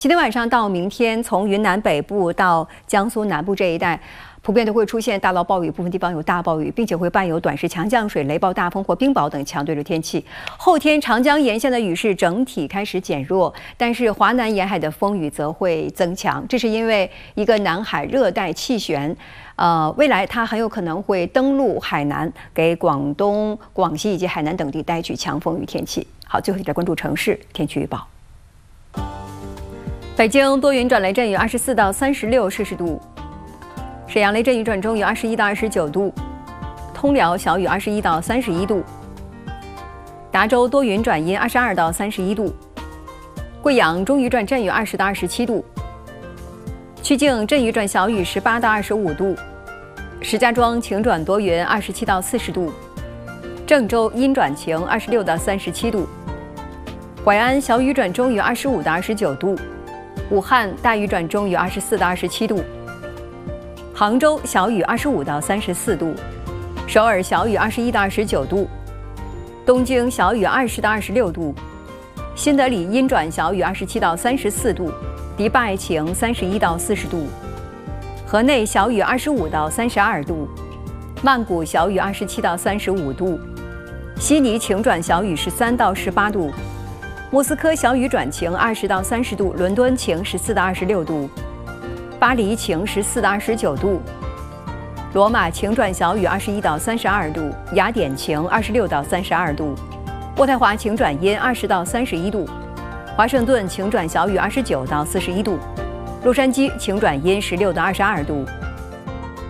今天晚上到明天，从云南北部到江苏南部这一带，普遍都会出现大到暴雨，部分地方有大暴雨，并且会伴有短时强降水、雷暴大风或冰雹等强对流天气。后天长江沿线的雨势整体开始减弱，但是华南沿海的风雨则会增强。这是因为一个南海热带气旋，未来它很有可能会登陆海南，给广东、广西以及海南等地带去强风雨天气。好，最后一点关注城市天气预报。 北京多云转雷阵雨，24到36摄氏度；沈阳雷阵雨转中雨，21到29度；通辽小雨，21到31度；达州多云转阴，22到31度；贵阳中雨转阵雨，20到27度；曲靖阵雨转小雨，18到25度；石家庄晴转多云，27到40度；郑州阴转晴，26到37度；淮安小雨转中雨，25到29度。 武汉大雨转中雨，24到27度；杭州小雨，25到34度；首尔小雨，21到29度；东京小雨，20到26度；新德里阴转小雨，27到34度；迪拜晴，31到40度；河内小雨，25到32度；曼谷小雨，27到35度；悉尼晴转小雨，13到18度。 莫斯科小雨转晴，20到30度；伦敦晴，14到26度；巴黎晴，14到29度；罗马晴转小雨，21到32度；雅典晴，26到32度；渥太华晴转阴，20到31度；华盛顿晴转小雨，29到41度；洛杉矶晴转阴，16到22度。